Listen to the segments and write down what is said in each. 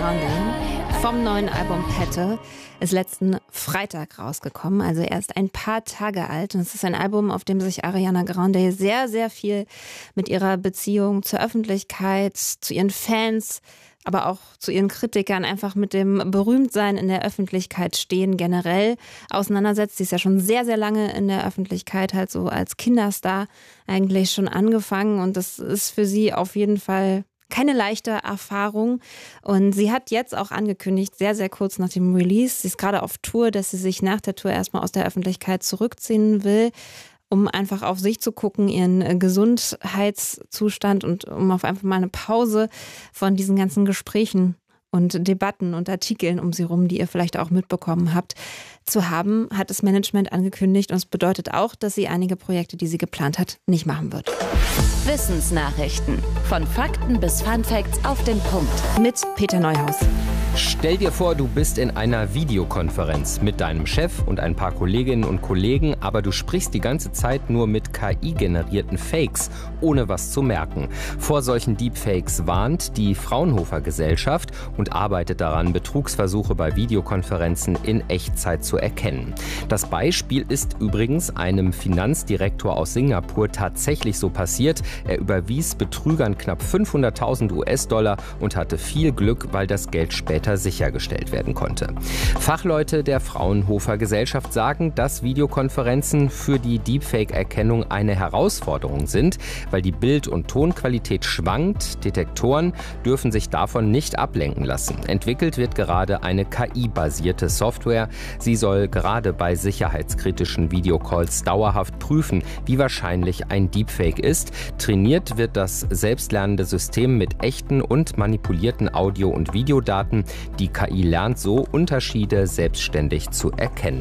Grande vom neuen Album Petal ist letzten Freitag rausgekommen, also erst ein paar Tage alt. Und es ist ein Album, auf dem sich Ariana Grande sehr, sehr viel mit ihrer Beziehung zur Öffentlichkeit, zu ihren Fans, aber auch zu ihren Kritikern, einfach mit dem Berühmtsein in der Öffentlichkeit stehen generell auseinandersetzt. Sie ist ja schon sehr, sehr lange in der Öffentlichkeit, halt so als Kinderstar eigentlich schon angefangen. Und das ist für sie auf jeden Fall keine leichte Erfahrung. Und sie hat jetzt auch angekündigt, sehr, sehr kurz nach dem Release, sie ist gerade auf Tour, dass sie sich nach der Tour erstmal aus der Öffentlichkeit zurückziehen will, um einfach auf sich zu gucken, ihren Gesundheitszustand und um auf einfach mal eine Pause von diesen ganzen Gesprächen und Debatten und Artikeln um sie rum, die ihr vielleicht auch mitbekommen habt, zu haben, hat das Management angekündigt. Und es bedeutet auch, dass sie einige Projekte, die sie geplant hat, nicht machen wird. Wissensnachrichten. Von Fakten bis Funfacts auf den Punkt. Mit Peter Neuhaus. Stell dir vor, du bist in einer Videokonferenz mit deinem Chef und ein paar Kolleginnen und Kollegen, aber du sprichst die ganze Zeit nur mit KI-generierten Fakes, ohne was zu merken. Vor solchen Deepfakes warnt die Fraunhofer Gesellschaft und arbeitet daran, Betrugsversuche bei Videokonferenzen in Echtzeit zu erkennen. Das Beispiel ist übrigens einem Finanzdirektor aus Singapur tatsächlich so passiert. Er überwies Betrügern knapp 500.000 US-Dollar und hatte viel Glück, weil das Geld später sichergestellt werden konnte. Fachleute der Fraunhofer Gesellschaft sagen, dass Videokonferenzen für die Deepfake-Erkennung eine Herausforderung sind, weil die Bild- und Tonqualität schwankt. Detektoren dürfen sich davon nicht ablenken lassen. Entwickelt wird gerade eine KI-basierte Software. Sie soll gerade bei sicherheitskritischen Videocalls dauerhaft prüfen, wie wahrscheinlich ein Deepfake ist. Trainiert wird das selbstlernende System mit echten und manipulierten Audio- und Videodaten. Die KI lernt so, Unterschiede selbstständig zu erkennen.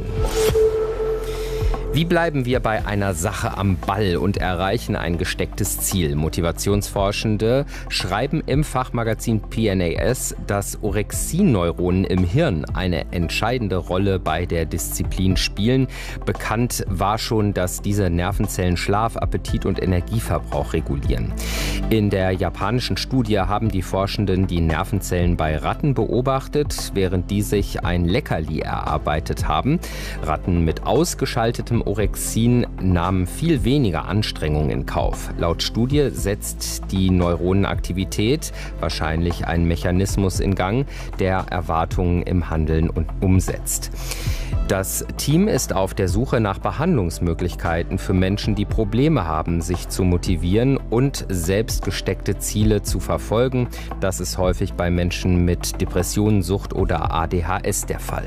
Wie bleiben wir bei einer Sache am Ball und erreichen ein gestecktes Ziel? Motivationsforschende schreiben im Fachmagazin PNAS, dass Orexinneuronen im Hirn eine entscheidende Rolle bei der Disziplin spielen. Bekannt war schon, dass diese Nervenzellen Schlaf, Appetit und Energieverbrauch regulieren. In der japanischen Studie haben die Forschenden die Nervenzellen bei Ratten beobachtet, während die sich ein Leckerli erarbeitet haben. Ratten mit ausgeschaltetem Orexin nahmen viel weniger Anstrengung in Kauf. Laut Studie setzt die Neuronenaktivität wahrscheinlich einen Mechanismus in Gang, der Erwartungen im Handeln umsetzt. Das Team ist auf der Suche nach Behandlungsmöglichkeiten für Menschen, die Probleme haben, sich zu motivieren und selbst gesteckte Ziele zu verfolgen. Das ist häufig bei Menschen mit Depressionen, Sucht oder ADHS der Fall.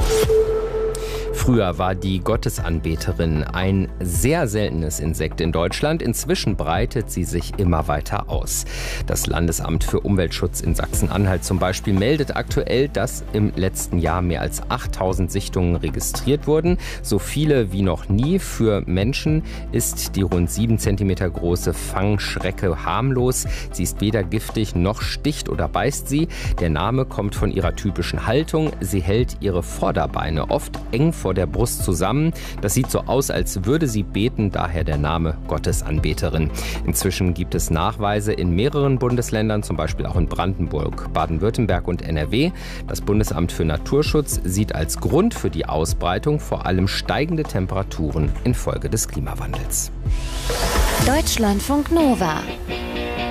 Früher war die Gottesanbeterin ein sehr seltenes Insekt in Deutschland. Inzwischen breitet sie sich immer weiter aus. Das Landesamt für Umweltschutz in Sachsen-Anhalt zum Beispiel meldet aktuell, dass im letzten Jahr mehr als 8000 Sichtungen registriert wurden. So viele wie noch nie. Für Menschen ist die rund 7 cm große Fangschrecke harmlos. Sie ist weder giftig noch sticht oder beißt sie. Der Name kommt von ihrer typischen Haltung. Sie hält ihre Vorderbeine oft eng vor der Brust zusammen. Das sieht so aus, als würde sie beten, daher der Name Gottesanbeterin. Inzwischen gibt es Nachweise in mehreren Bundesländern, zum Beispiel auch in Brandenburg, Baden-Württemberg und NRW. Das Bundesamt für Naturschutz sieht als Grund für die Ausbreitung vor allem steigende Temperaturen infolge des Klimawandels. Deutschlandfunk Nova.